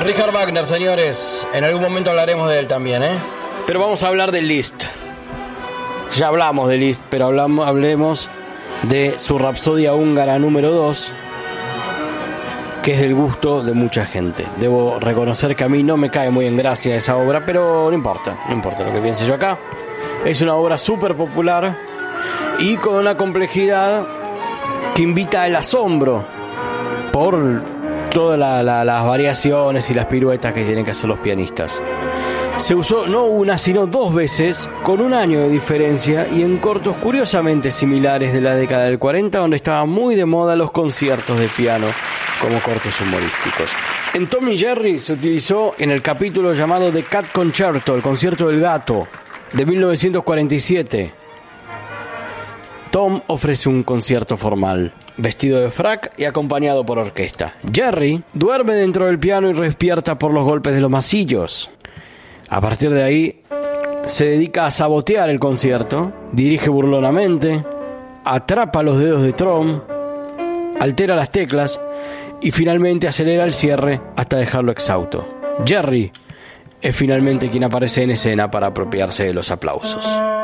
Richard Wagner, señores. En algún momento hablaremos de él también, ¿eh? Pero vamos a hablar de Liszt. Ya hablamos de Liszt, pero hablemos de su Rapsodia húngara número 2, que es del gusto de mucha gente. Debo reconocer que a mí no me cae muy en gracia esa obra, pero no importa lo que piense yo acá. Es una obra súper popular y con una complejidad que invita al asombro por todas las variaciones y las piruetas que tienen que hacer los pianistas. Se usó no una, sino 2 veces, con 1 año de diferencia y en cortos curiosamente similares de la década del 40, donde estaban muy de moda los conciertos de piano como cortos humorísticos. En Tom y Jerry se utilizó en el capítulo llamado The Cat Concerto, el concierto del gato, de 1947. Tom ofrece un concierto formal, vestido de frac y acompañado por orquesta. Jerry duerme dentro del piano y despierta por los golpes de los masillos. A partir de ahí, se dedica a sabotear el concierto, dirige burlonamente, atrapa los dedos de Tom, altera las teclas y finalmente acelera el cierre hasta dejarlo exhausto. Jerry es finalmente quien aparece en escena para apropiarse de los aplausos.